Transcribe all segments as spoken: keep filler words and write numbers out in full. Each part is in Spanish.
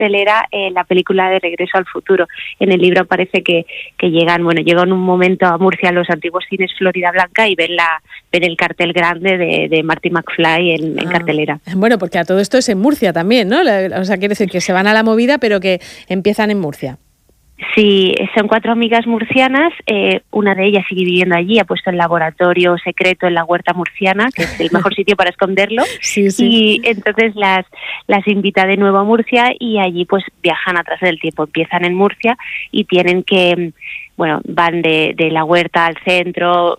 cartelera eh, la película de Regreso al Futuro. En el libro parece que, que llegan, bueno, llegan un momento a Murcia, los antiguos cines Florida Blanca, y ven la ven el cartel grande de, de Marty McFly en, en ah. cartelera. Bueno, porque a todo esto es en Murcia también, ¿no? O sea, quiere decir que se van a la movida, pero que empiezan en Murcia. Sí, son cuatro amigas murcianas, eh, una de ellas sigue viviendo allí, ha puesto el laboratorio secreto en la huerta murciana, que es el mejor sitio para esconderlo, sí, sí. Y entonces las, las invita de nuevo a Murcia y allí pues viajan atrás del tiempo, empiezan en Murcia y tienen que, bueno, van de, de la huerta al centro,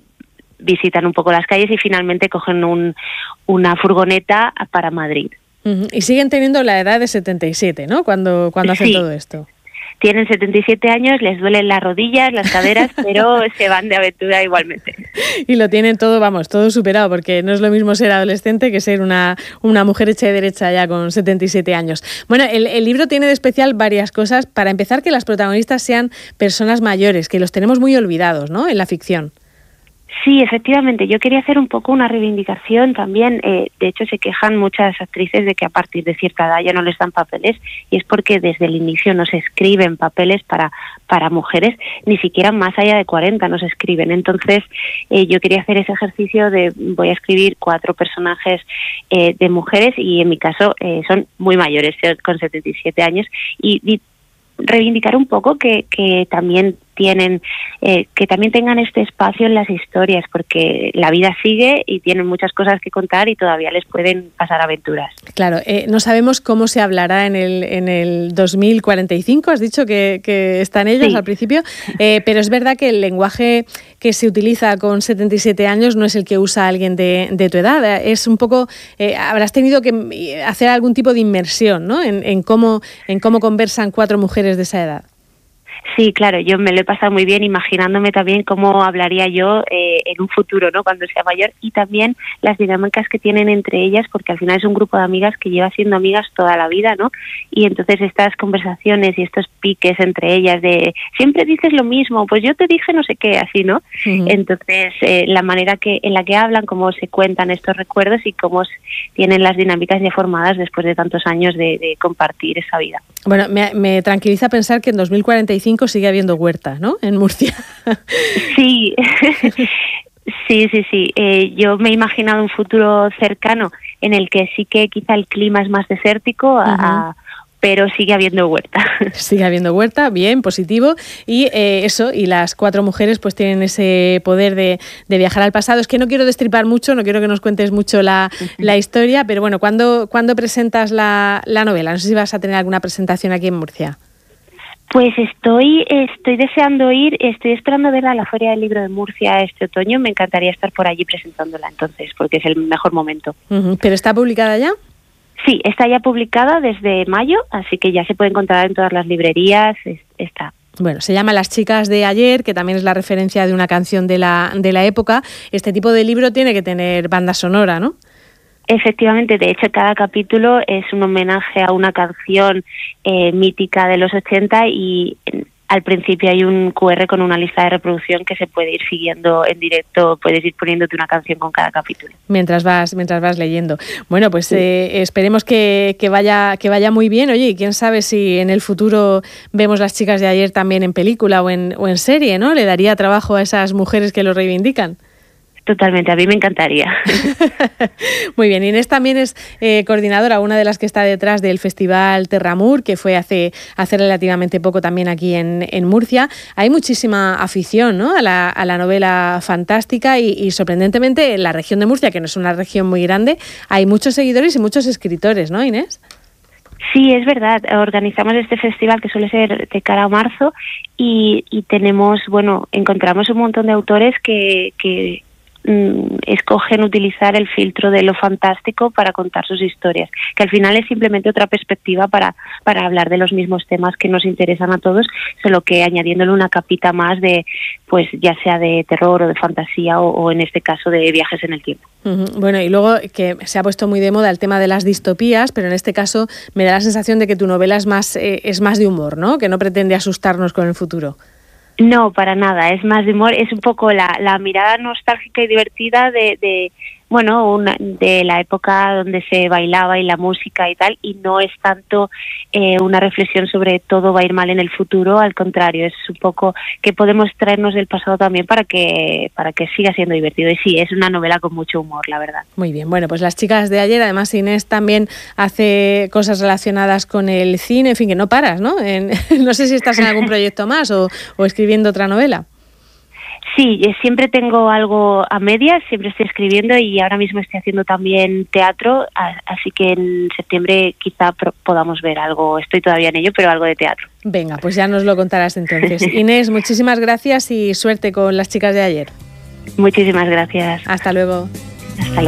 visitan un poco las calles y finalmente cogen un, una furgoneta para Madrid. Uh-huh. Y siguen teniendo la edad de setenta y siete, ¿no? Cuando, cuando hacen sí. todo esto. Tienen setenta y siete años, les duelen las rodillas, las caderas, pero se van de aventura igualmente. Y lo tienen todo, vamos, todo superado, porque no es lo mismo ser adolescente que ser una, una mujer hecha y derecha ya con setenta y siete años. Bueno, el, el libro tiene de especial varias cosas. Para empezar, que las protagonistas sean personas mayores, que los tenemos muy olvidados, ¿no?, en la ficción. Sí, efectivamente. Yo quería hacer un poco una reivindicación también. Eh, de hecho, se quejan muchas actrices de que a partir de cierta edad ya no les dan papeles, y es porque desde el inicio no se escriben papeles para para mujeres, ni siquiera más allá de cuarenta no se escriben. Entonces, eh, yo quería hacer ese ejercicio de voy a escribir cuatro personajes eh, de mujeres, y en mi caso eh, son muy mayores, con setenta y siete años, y, y reivindicar un poco que, que también tienen eh, que también tengan este espacio en las historias, porque la vida sigue y tienen muchas cosas que contar y todavía les pueden pasar aventuras. Claro, eh, no sabemos cómo se hablará en el en el dos mil cuarenta y cinco, has dicho que, que están ellas sí. al principio, eh, pero es verdad que el lenguaje que se utiliza con setenta y siete años no es el que usa alguien de, de tu edad. Es un poco, eh, habrás tenido que hacer algún tipo de inmersión, ¿no?, en, en cómo en cómo conversan cuatro mujeres de esa edad. Sí, claro, yo me lo he pasado muy bien imaginándome también cómo hablaría yo eh, en un futuro, ¿no?, cuando sea mayor, y también las dinámicas que tienen entre ellas, porque al final es un grupo de amigas que lleva siendo amigas toda la vida, ¿no? Y entonces estas conversaciones y estos piques entre ellas de siempre dices lo mismo, pues yo te dije no sé qué, así, ¿no? Uh-huh. Entonces eh, la manera que en la que hablan, cómo se cuentan estos recuerdos y cómo tienen las dinámicas ya formadas después de tantos años de, de compartir esa vida. Bueno, me, me tranquiliza pensar que en dos mil cuarenta y cinco sigue habiendo huerta, ¿no?, en Murcia. Sí, sí, sí, sí. Eh, yo me he imaginado un futuro cercano en el que sí que quizá el clima es más desértico, uh-huh. a, pero sigue habiendo huerta. Sigue habiendo huerta, bien, positivo. Y eh, eso, y las cuatro mujeres pues tienen ese poder de, de viajar al pasado. Es que no quiero destripar mucho, no quiero que nos cuentes mucho la, uh-huh. la historia, pero bueno, ¿cuándo, ¿cuándo presentas la, la novela? No sé si vas a tener alguna presentación aquí en Murcia. Pues estoy estoy deseando ir, estoy esperando verla a la Feria del Libro de Murcia este otoño. Me encantaría estar por allí presentándola entonces, porque es el mejor momento. Uh-huh. ¿Pero está publicada ya? Sí, está ya publicada desde mayo, así que ya se puede encontrar en todas las librerías, está. Bueno, se llama Las chicas de ayer, que también es la referencia de una canción de la de la época. Este tipo de libro tiene que tener banda sonora, ¿no? Efectivamente, de hecho cada capítulo es un homenaje a una canción eh, mítica de los ochenta, y eh, al principio hay un cu erre con una lista de reproducción que se puede ir siguiendo en directo, puedes ir poniéndote una canción con cada capítulo. Mientras vas mientras vas leyendo. Bueno, pues sí. eh, esperemos que, que vaya que vaya muy bien. Oye, y quién sabe si en el futuro vemos Las chicas de ayer también en película o en, o en serie, ¿no? Le daría trabajo a esas mujeres que lo reivindican. Totalmente, a mí me encantaría. Muy bien, Inés también es eh, coordinadora, una de las que está detrás del Festival Terramur, que fue hace, hace relativamente poco también aquí en, en Murcia. Hay muchísima afición, ¿no?, a la, a la novela fantástica y, y sorprendentemente en la región de Murcia, que no es una región muy grande, hay muchos seguidores y muchos escritores, ¿no, Inés? Sí, es verdad. Organizamos este festival que suele ser de cara a marzo y, y tenemos, bueno, encontramos un montón de autores que... que escogen utilizar el filtro de lo fantástico para contar sus historias, que al final es simplemente otra perspectiva para, para hablar de los mismos temas que nos interesan a todos, solo que añadiéndole una capita más de, pues ya sea de terror o de fantasía o, o en este caso de viajes en el tiempo. Uh-huh. Bueno, y luego que se ha puesto muy de moda el tema de las distopías, pero en este caso me da la sensación de que tu novela es más, eh, es más de humor, ¿no?, que no pretende asustarnos con el futuro. No, para nada, es más de humor, es un poco la, la mirada nostálgica y divertida de, de, bueno, una, de la época donde se bailaba y la música y tal, y no es tanto eh, una reflexión sobre todo va a ir mal en el futuro, al contrario, es un poco que podemos traernos del pasado también para que para que siga siendo divertido. Y sí, es una novela con mucho humor, la verdad. Muy bien, bueno, pues Las chicas de ayer, además Inés también hace cosas relacionadas con el cine, en fin, que no paras, ¿no? En, no sé si estás en algún proyecto más o, o escribiendo otra novela. Sí, siempre tengo algo a medias, siempre estoy escribiendo y ahora mismo estoy haciendo también teatro, así que en septiembre quizá podamos ver algo, estoy todavía en ello, pero algo de teatro. Venga, pues ya nos lo contarás entonces. Inés, muchísimas gracias y suerte con Las chicas de ayer. Muchísimas gracias. Hasta luego. Hasta luego.